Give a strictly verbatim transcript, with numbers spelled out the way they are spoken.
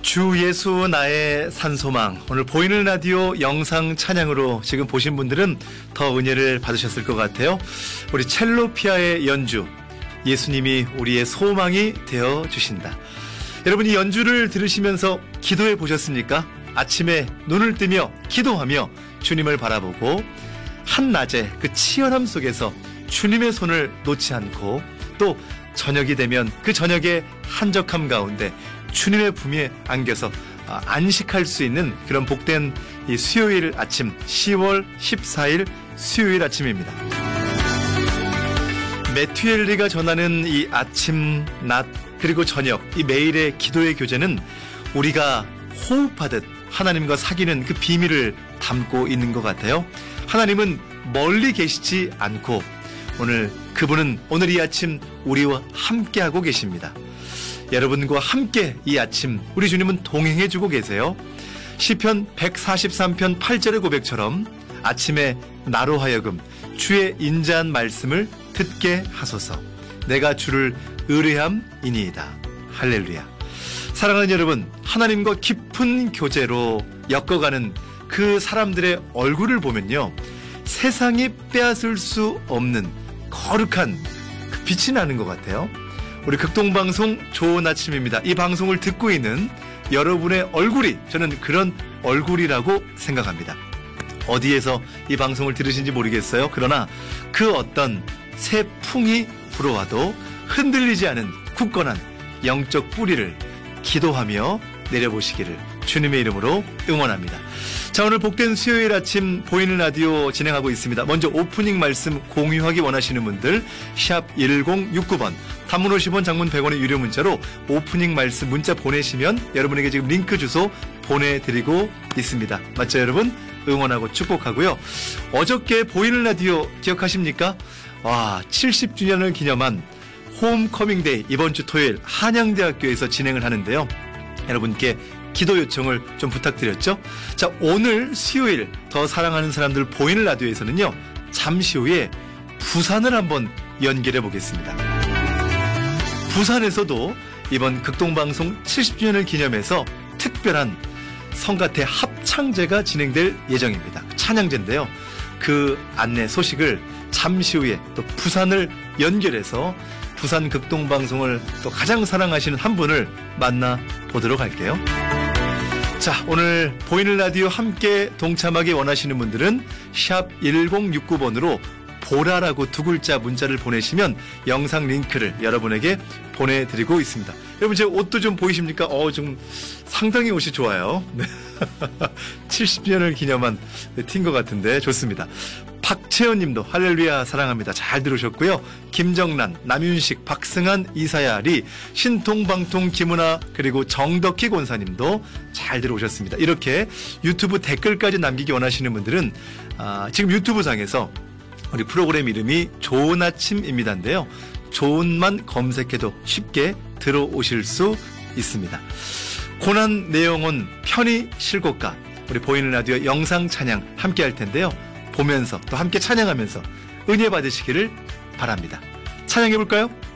주 예수 나의 산소망. 오늘 보이는 라디오 영상 찬양으로 지금 보신 분들은 더 은혜를 받으셨을 것 같아요. 우리 첼로피아의 연주, 예수님이 우리의 소망이 되어주신다. 여러분, 이 연주를 들으시면서 기도해 보셨습니까? 아침에 눈을 뜨며 기도하며 주님을 바라보고 한낮에 그 치열함 속에서 주님의 손을 놓지 않고 또 저녁이 되면 그 저녁의 한적함 가운데 주님의 품에 안겨서 안식할 수 있는 그런 복된 이 수요일 아침, 시월 십사일 수요일 아침입니다. 메투엘리가 전하는 이 아침, 낮, 그리고 저녁, 이 매일의 기도의 교제는 우리가 호흡하듯 하나님과 사귀는 그 비밀을 담고 있는 것 같아요. 하나님은 멀리 계시지 않고 오늘 그분은 오늘 이 아침 우리와 함께하고 계십니다. 여러분과 함께 이 아침 우리 주님은 동행해주고 계세요. 시편 백사십삼편 팔절의 고백처럼 아침에 나로 하여금 주의 인자한 말씀을 듣게 하소서. 내가 주를 의뢰함이니이다. 할렐루야. 사랑하는 여러분, 하나님과 깊은 교제로 엮어가는 그 사람들의 얼굴을 보면요, 세상이 빼앗을 수 없는 거룩한 그 빛이 나는 것 같아요. 우리 극동방송 좋은 아침입니다. 이 방송을 듣고 있는 여러분의 얼굴이 저는 그런 얼굴이라고 생각합니다. 어디에서 이 방송을 들으신지 모르겠어요. 그러나 그 어떤 새 풍이 불어와도 흔들리지 않은 굳건한 영적 뿌리를 기도하며 내려보시기를 주님의 이름으로 응원합니다. 자, 오늘 복된 수요일 아침 보이는 라디오 진행하고 있습니다. 먼저 오프닝 말씀 공유하기 원하시는 분들 샵 일공육구번, 단문 오십원, 장문 백원의 유료 문자로 오프닝 말씀 문자 보내시면 여러분에게 지금 링크 주소 보내드리고 있습니다. 맞죠, 여러분? 응원하고 축복하고요. 어저께 보이는 라디오 기억하십니까? 와, 칠십 주년을 기념한 홈커밍데이, 이번 주 토요일 한양대학교에서 진행을 하는데요. 여러분께 기도 요청을 좀 부탁드렸죠. 자, 오늘 수요일 더 사랑하는 사람들 보이는 라디오에서는요, 잠시 후에 부산을 한번 연결해 보겠습니다. 부산에서도 이번 극동방송 칠십 주년을 기념해서 특별한 성가대 합창제가 진행될 예정입니다. 찬양제인데요. 그 안내 소식을 잠시 후에 또 부산을 연결해서 부산 극동방송을 또 가장 사랑하시는 한 분을 만나 보도록 할게요. 자, 오늘 보이는 라디오 함께 동참하기 원하시는 분들은 샵 일공육구번으로 보라라고 두 글자 문자를 보내시면 영상 링크를 여러분에게 보내드리고 있습니다. 여러분, 제 옷도 좀 보이십니까? 어, 좀 상당히 옷이 좋아요. 네. 칠십 주년을 기념한 티인 것 같은데 좋습니다. 박채연 님도 할렐루야 사랑합니다. 잘 들으셨고요. 김정란, 남윤식, 박승한, 이사야리, 신통방통 김은아, 그리고 정덕희 권사님도 잘 들어오셨습니다. 이렇게 유튜브 댓글까지 남기기 원하시는 분들은 아, 지금 유튜브상에서 우리 프로그램 이름이 좋은 아침입니다인데요. 좋은만 검색해도 쉽게 들어오실 수 있습니다. 고난 내영혼 편히 쉴 곳가, 우리 보이는 라디오 영상 찬양 함께 할 텐데요. 보면서 또 함께 찬양하면서 은혜 받으시기를 바랍니다. 찬양해 볼까요?